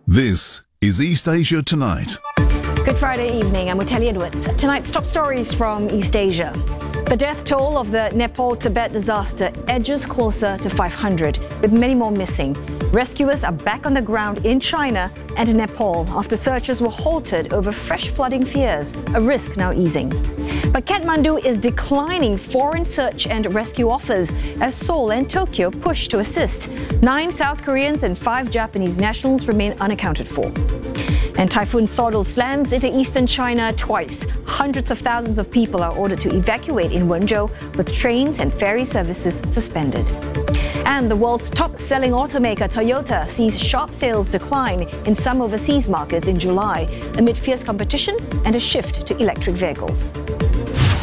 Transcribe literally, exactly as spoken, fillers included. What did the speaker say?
This is East Asia Tonight. Good Friday evening, I'm Muteli Edwards. Tonight's top stories from East Asia. The death toll of the Nepal-Tibet disaster edges closer to five hundred, with many more missing. Rescuers are back on the ground in China and Nepal after searches were halted over fresh flooding fears, a risk now easing. But Kathmandu is declining foreign search and rescue offers as Seoul and Tokyo push to assist. Nine South Koreans and five Japanese nationals remain unaccounted for. And Typhoon Sodol slams into eastern China twice. Hundreds of thousands of people are ordered to evacuate in Wenzhou, with trains and ferry services suspended. And the world's top-selling automaker Toyota sees sharp sales decline in some overseas markets in July amid fierce competition and a shift to electric vehicles.